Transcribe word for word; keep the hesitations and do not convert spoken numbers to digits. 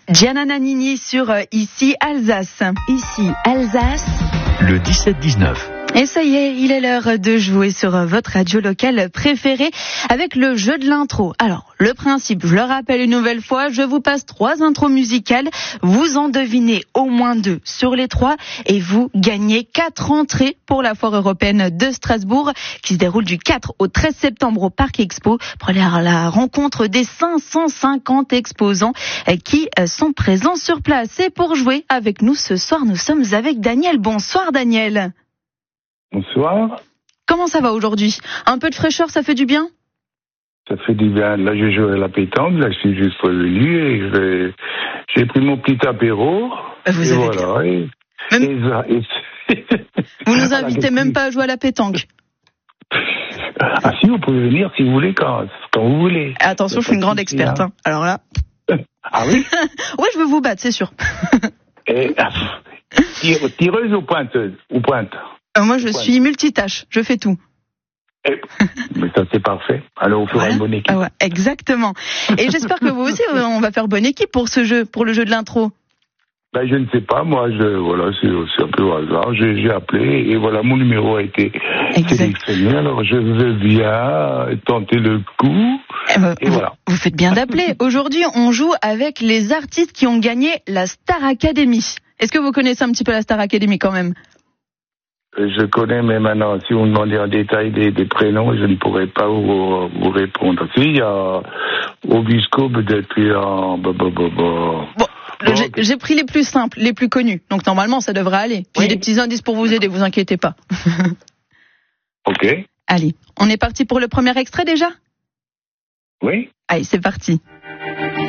Gianna Nannini sur euh, Ici Alsace. Ici Alsace. Le dix-sept dix-neuf. Et ça y est, il est l'heure de jouer sur votre radio locale préférée avec le jeu de l'intro. Alors, le principe, je le rappelle une nouvelle fois, je vous passe trois intros musicales, vous en devinez au moins deux sur les trois et vous gagnez quatre entrées pour la foire européenne de Strasbourg qui se déroule du quatre au treize septembre au Parc Expo pour aller à la rencontre des cinq cent cinquante exposants qui sont présents sur place. Et pour jouer avec nous ce soir, nous sommes avec Daniel. Bonsoir Daniel. Bonsoir. Comment ça va aujourd'hui? Un peu de fraîcheur, ça fait du bien? Ça fait du bien. Là, je joue à la pétanque. Là, je suis juste revenu et je vais... j'ai pris mon petit apéro. Vous et avez voilà. Et... Même... et ça, et... Vous nous invitez même pas à jouer à la pétanque? Ah si, vous pouvez venir si vous voulez, quand, quand vous voulez. Attention, je suis une grande experte. Hein. Alors là... Ah oui? Ouais, je veux vous battre, c'est sûr. Et... Tireuse ou pointeuse? Ou pointe? Euh, moi, je suis multitâche, je fais tout. Et... Mais ça, c'est parfait. Alors, on fera voilà. une bonne équipe. Ah ouais, exactement. Et j'espère que vous aussi, on va faire bonne équipe pour ce jeu, pour le jeu de l'intro. Ben, je ne sais pas, moi, je, voilà, c'est, c'est un peu au hasard. J'ai, j'ai appelé et voilà, mon numéro a été sélectionné. Alors, je veux bien tenter le coup. Eh ben, et vous, voilà. Vous faites bien d'appeler. Aujourd'hui, on joue avec les artistes qui ont gagné la Star Academy. Est-ce que vous connaissez un petit peu la Star Academy quand même? Je connais, mais maintenant, si vous me demandez en détail des, des prénoms, je ne pourrais pas vous, vous répondre. Si, il y a Auguste Cobb depuis en... Bah, bah, bah, bah. Bon, bon j'ai, j'ai pris les plus simples, les plus connus. Donc normalement, ça devrait aller. Puis oui. J'ai des petits indices pour vous aider, vous inquiétez pas. Ok. Allez, on est parti pour le premier extrait déjà? Oui. Allez, c'est parti.